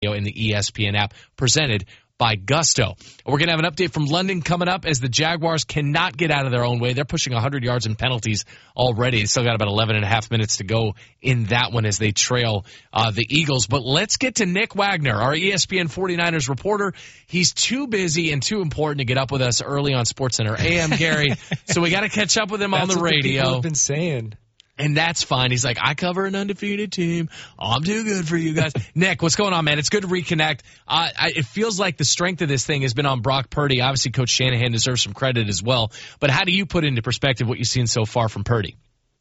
in the ESPN app, presented by Gusto. We're going to have an update from London coming up as the Jaguars cannot get out of their own way. They're pushing 100 yards in penalties already. They still got about 11 and a half minutes to go in that one as they trail the Eagles. But let's get to Nick Wagner, our ESPN 49ers reporter. He's too busy and too important to get up with us early on SportsCenter AM, Gary. So we got to catch up with him on the radio. That's what people have been saying. And that's fine. He's like, I cover an undefeated team. I'm too good for you guys. Nick, what's going on, man? It's good to reconnect. It feels like the strength of this thing has been on Brock Purdy. Obviously, Coach Shanahan deserves some credit as well. But how do you put into perspective what you've seen so far from Purdy?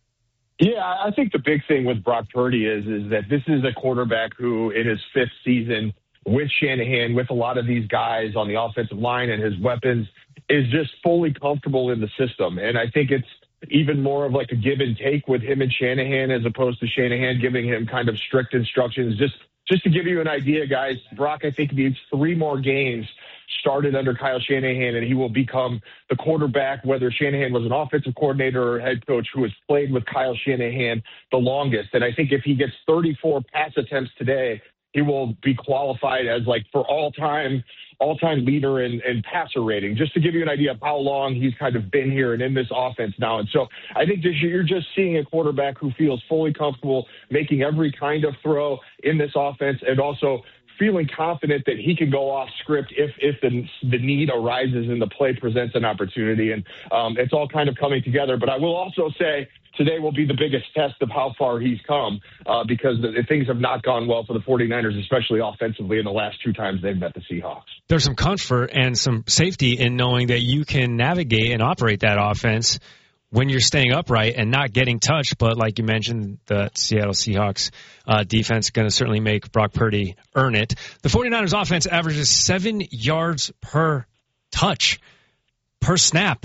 Yeah, I think the big thing with Brock Purdy is that this is a quarterback who, in his fifth season with Shanahan, with a lot of these guys on the offensive line and his weapons, is just fully comfortable in the system. And I think it's even more of like a give and take with him and Shanahan, as opposed to Shanahan giving him kind of strict instructions. Just to give you an idea, guys, Brock, I think, needs 3 more games started under Kyle Shanahan, and he will become the quarterback, whether Shanahan was an offensive coordinator or head coach, who has played with Kyle Shanahan the longest. And I think if he gets 34 pass attempts today, he will be qualified as, like, for all-time leader in passer rating, just to give you an idea of how long he's kind of been here and in this offense now. And so I think this year you're just seeing a quarterback who feels fully comfortable making every kind of throw in this offense, and also feeling confident that he can go off script if the need arises and the play presents an opportunity. And it's all kind of coming together. But I will also say today will be the biggest test of how far he's come, because things have not gone well for the 49ers, especially offensively, in the last 2 times they've met the Seahawks. There's some comfort and some safety in knowing that you can navigate and operate that offense when you're staying upright and not getting touched. But like you mentioned, the Seattle Seahawks defense going to certainly make Brock Purdy earn it. The 49ers offense averages 7 yards per touch, per snap,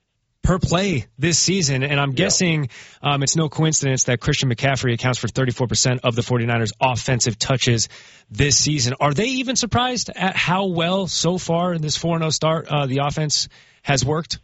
per play this season. And I'm guessing it's no coincidence that Christian McCaffrey accounts for 34% of the 49ers offensive touches this season. Are they even surprised at how well so far in this 4-0 start the offense has worked?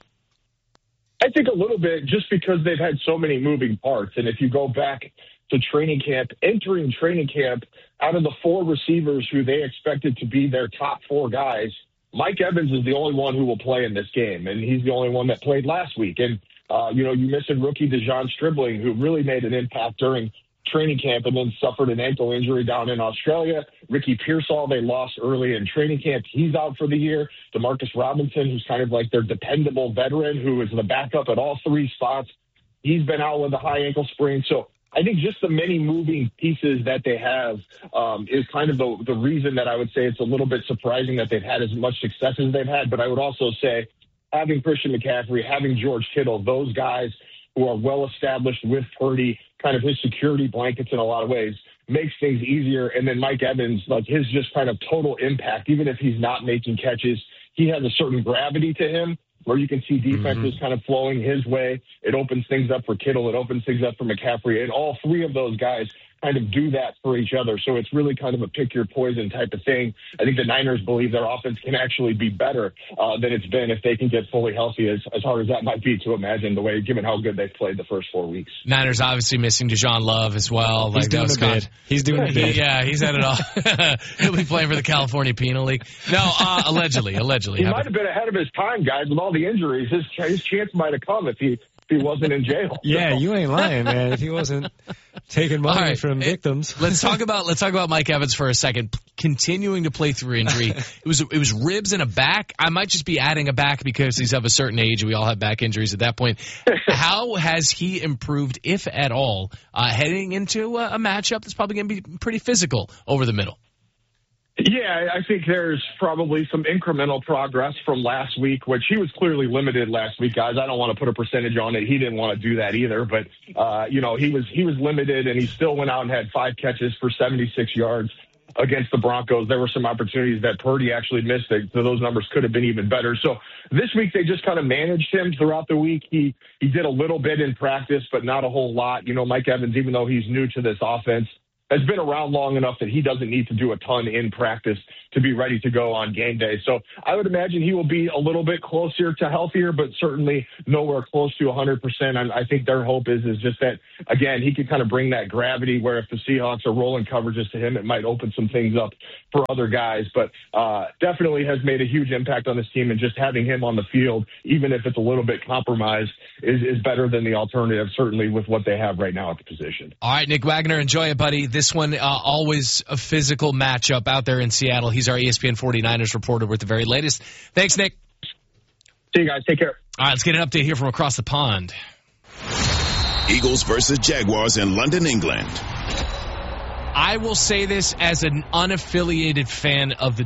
I think a little bit, just because they've had so many moving parts. And if you go back to training camp, entering training camp, out of the 4 receivers who they expected to be their top 4 guys, Mike Evans is the only one who will play in this game, and he's the only one that played last week. And, you missing rookie Dejon Stribling, who really made an impact during training camp and then suffered an ankle injury down in Australia. Ricky Pearsall, they lost early in training camp. He's out for the year. Demarcus Robinson, who's kind of like their dependable veteran, who is the backup at all 3 spots, he's been out with a high ankle sprain. So I think just the many moving pieces that they have is kind of the reason that I would say it's a little bit surprising that they've had as much success as they've had. But I would also say having Christian McCaffrey, having George Kittle, those guys who are well established with Purdy, kind of his security blankets in a lot of ways, makes things easier. And then Mike Evans, like his just kind of total impact, even if he's not making catches, he has a certain gravity to him where you can see defenses kind of flowing his way. It opens things up for Kittle. It opens things up for McCaffrey. And all 3 of those guys kind of do that for each other. So it's really kind of a pick your poison type of thing. I think the Niners believe their offense can actually be better than it's been if they can get fully healthy, as hard as that might be to imagine, the way, given how good they've played the first 4 weeks. Niners obviously missing Deshaun Love as well. He's doing a bid. He's doing a bid. Yeah, he's had it all. He'll be playing for the California Penal League. No, allegedly. He might have been ahead of his time, guys, with all the injuries. His chance might have come if he wasn't in jail. Yeah, you ain't lying, man. If he wasn't taking money from victims. Let's talk about Mike Evans for a second. Continuing to play through injury. It was ribs and a back. I might just be adding a back because he's of a certain age. We all have back injuries at that point. How has he improved, if at all, heading into a matchup that's probably going to be pretty physical over the middle? Yeah, I think there's probably some incremental progress from last week, which he was clearly limited last week, guys. I don't want to put a percentage on it. He didn't want to do that either, but he was limited, and he still went out and had 5 catches for 76 yards against the Broncos. There were some opportunities that Purdy actually missed, so those numbers could have been even better. So this week they just kind of managed him throughout the week. He did a little bit in practice, but not a whole lot. Mike Evans, even though he's new to this offense, has been around long enough that he doesn't need to do a ton in practice to be ready to go on game day. So I would imagine he will be a little bit closer to healthier, but certainly nowhere close to 100%. And I think their hope is just that, again, he can kind of bring that gravity where if the Seahawks are rolling coverages to him, it might open some things up for other guys. But definitely has made a huge impact on this team, and just having him on the field, even if it's a little bit compromised, is better than the alternative, certainly with what they have right now at the position. All right, Nick Wagner, enjoy it, buddy. This one, always a physical matchup out there in Seattle. He's our ESPN 49ers reporter with the very latest. Thanks, Nick. See you guys. Take care. All right, let's get an update here from across the pond. Eagles versus Jaguars in London, England. I will say this as an unaffiliated fan of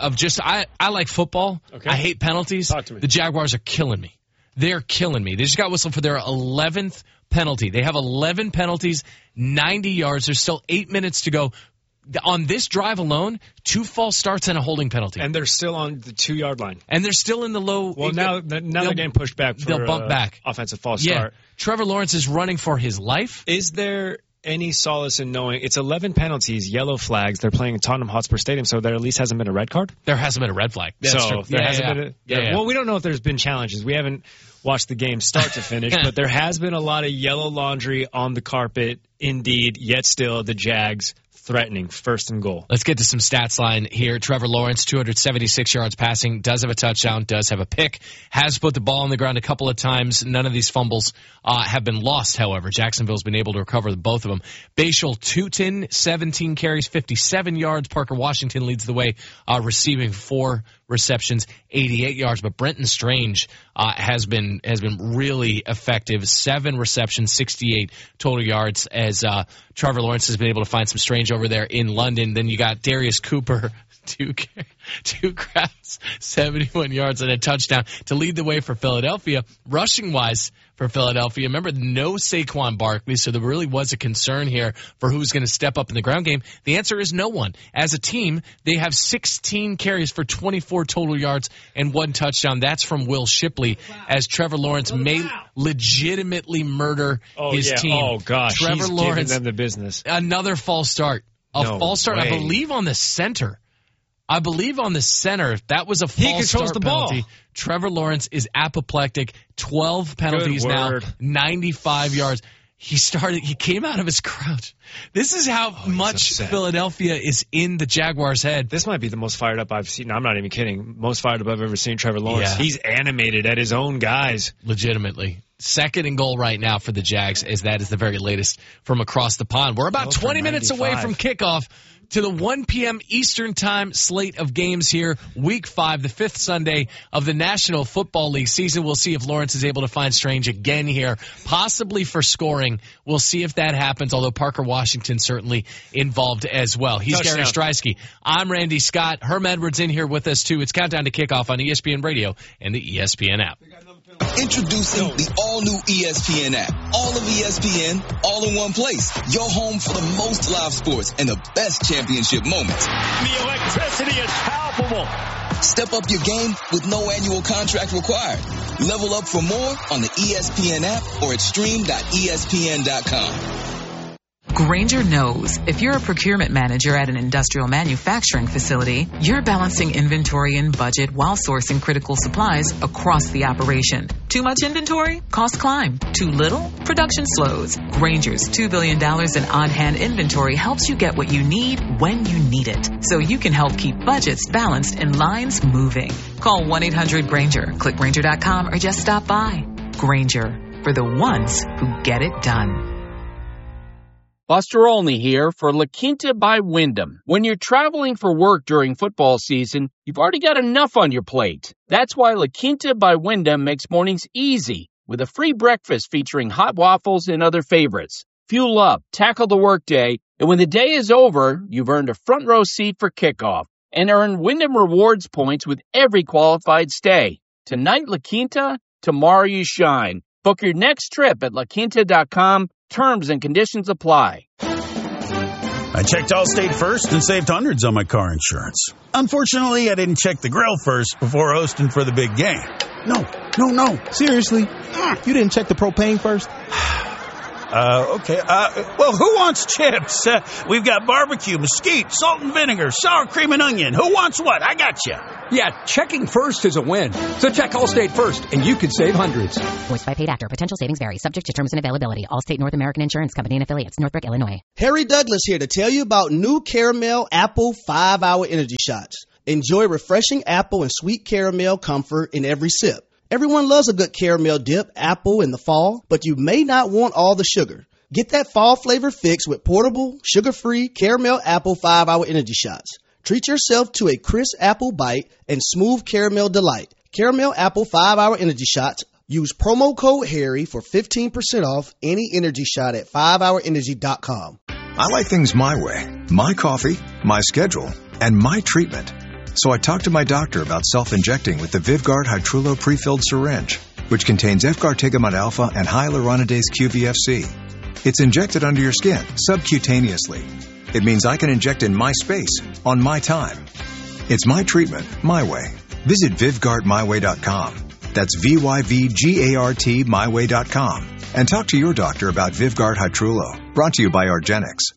I like football. Okay. I hate penalties. Talk to me. The Jaguars are killing me. They're killing me. They just got whistled for their 11th penalty. They have 11 penalties, 90 yards. There's still 8 minutes to go. On this drive alone, 2 false starts and a holding penalty. And they're still on the 2-yard line. And they're still in the low. Well, now they're getting pushed back for they'll bump back. Offensive false Yeah. start. Trevor Lawrence is running for his life. Is there any solace in knowing it's 11 penalties, yellow flags? They're playing in Tottenham Hotspur Stadium, so there at least hasn't been a red card? There hasn't been a red flag. That's so true. there hasn't been Yeah. Well, we don't know if there's been challenges. We haven't watched the game start to finish, but there has been a lot of yellow laundry on the carpet, indeed, yet still the Jags threatening first and goal. Let's get to some stats line here. Trevor Lawrence, 276 yards passing, does have a touchdown, does have a pick, has put the ball on the ground a couple of times. None of these fumbles have been lost, however. Jacksonville's been able to recover both of them. Bashal Tutin, 17 carries, 57 yards. Parker Washington leads the way, receiving 4 receptions, 88 yards. But Brenton Strange has been really effective. 7 receptions, 68 total yards, as Trevor Lawrence has been able to find some Strange over there in London. Then you got Darius Cooper, 2 grabs, 71 yards and a touchdown to lead the way for Philadelphia. Rushing wise for Philadelphia, remember, no Saquon Barkley, so there really was a concern here for who's going to step up in the ground game. The answer is no one. As a team, they have 16 carries for 24 total yards and 1 touchdown. That's from Will Shipley, as Trevor Lawrence may legitimately murder his team. Oh, gosh. Trevor He's Lawrence, giving them the business. another false start. False start, I believe, on the center. That was a false start the penalty. ball. Trevor Lawrence is apoplectic. 12 penalties now, 95 yards. He came out of his crouch. This is how much Philadelphia is in the Jaguars' head. This might be the most fired up I've seen. I'm not even kidding. Most fired up I've ever seen Trevor Lawrence. Yeah. He's animated at his own guys. Legitimately. 2nd and goal right now for the Jags, as that is the very latest from across the pond. We're about 20 minutes away from kickoff to the 1 p.m. Eastern Time slate of games here. Week 5, the 5th Sunday of the National Football League season. We'll see if Lawrence is able to find Strange again here, possibly for scoring. We'll see if that happens, although Parker Washington certainly involved as well. He's Gary Streisky. I'm Randy Scott. Herm Edwards in here with us, too. It's Countdown to Kickoff on ESPN Radio and the ESPN app. Introducing the all-new ESPN app. All of ESPN, all in one place. Your home for the most live sports and the best championship moments. The electricity is palpable. Step up your game with no annual contract required. Level up for more on the ESPN app or at stream.espn.com. Grainger knows if you're a procurement manager at an industrial manufacturing facility, you're balancing inventory and budget while sourcing critical supplies across the operation. Too much inventory? Costs climb. Too little? Production slows. Grainger's $2 billion in on-hand inventory helps you get what you need when you need it, so you can help keep budgets balanced and lines moving. Call 1-800-GRAINGER, click Grainger.com, or just stop by. Grainger, for the ones who get it done. Buster Olney here for La Quinta by Wyndham. When you're traveling for work during football season, you've already got enough on your plate. That's why La Quinta by Wyndham makes mornings easy with a free breakfast featuring hot waffles and other favorites. Fuel up, tackle the workday, and when the day is over, you've earned a front row seat for kickoff and earn Wyndham Rewards points with every qualified stay. Tonight, La Quinta, tomorrow you shine. Book your next trip at laquinta.com. Terms and conditions apply. I checked Allstate first and saved hundreds on my car insurance. Unfortunately, I didn't check the grill first before hosting for the big game. No. Seriously? You didn't check the propane first? Okay. Well, who wants chips? We've got barbecue, mesquite, salt and vinegar, sour cream and onion. Who wants what? I got you. Yeah, checking first is a win. So check Allstate first, and you can save hundreds. Voiced by paid actor. Potential savings vary. Subject to terms and availability. Allstate North American Insurance Company and affiliates. Northbrook, Illinois. Harry Douglas here to tell you about new Caramel Apple 5-Hour Energy Shots. Enjoy refreshing apple and sweet caramel comfort in every sip. Everyone loves a good caramel dip apple in the fall, but you may not want all the sugar. Get that fall flavor fix with portable, sugar-free Caramel Apple 5-Hour Energy Shots. Treat yourself to a crisp apple bite and smooth caramel delight. Caramel Apple 5-Hour Energy Shots. Use promo code HARRY for 15% off any energy shot at 5hourenergy.com. I like things my way. My coffee, my schedule, and my treatment. So I talked to my doctor about self-injecting with the Vyvgart Hytrulo prefilled syringe, which contains Efgartigimod alpha and hyaluronidase QVFC. It's injected under your skin, subcutaneously. It means I can inject in my space, on my time. It's my treatment, my way. Visit VyvgartMyWay.com. That's VYVGART MyWay.com. And talk to your doctor about Vyvgart Hytrulo. Brought to you by argenx.